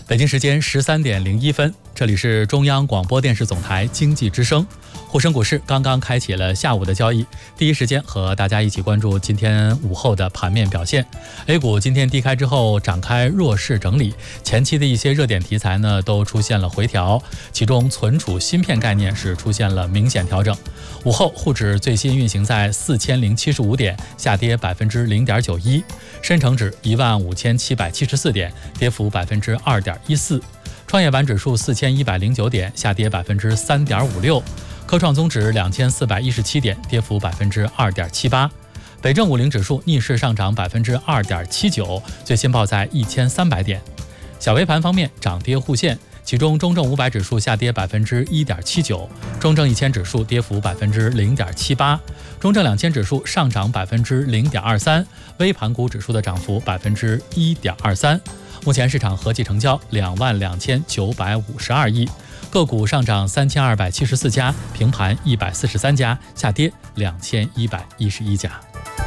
北京时间13:01，这里是中央广播电视总台经济之声。沪深股市刚刚开启了下午的交易，第一时间和大家一起关注今天午后的盘面表现。A 股今天低开之后展开弱势整理，前期的一些热点题材呢都出现了回调，其中存储芯片概念是出现了明显调整。午后沪指最新运行在4075点，下跌0.91%，深成指15774点，跌幅2.14%，创业板指数4109点，下跌3.56%，科创综指2417点，跌幅2.78%，北证50指数逆势上涨2.79%，最新报在1300点。小微盘方面涨跌互现，其中中证500指数下跌1.79%，中证1000指数跌幅0.78%，中证2000指数上涨0.23%，微盘股指数的涨幅1.23%。目前市场合计成交22952亿，个股上涨3274家，平盘143家，下跌2111家。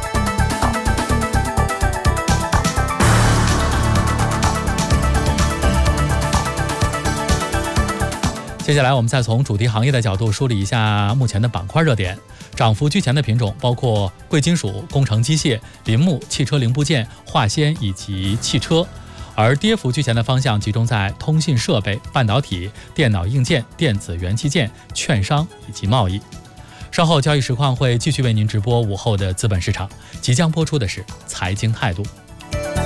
接下来我们再从主题行业的角度梳理一下目前的板块热点。涨幅居前的品种包括贵金属、工程机械、林木、汽车零部件、化纤以及汽车，而跌幅居前的方向集中在通信设备、半导体、电脑硬件、电子元器件、券商以及贸易。稍后交易实况会继续为您直播午后的资本市场，即将播出的是财经态度。